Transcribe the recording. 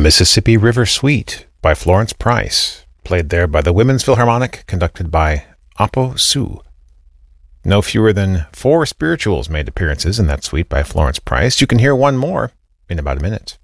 Mississippi River Suite by Florence Price, played there by the Women's Philharmonic, conducted by Apo Su. No fewer than 4 spirituals made appearances in that suite by Florence Price. You can hear one more in about a minute.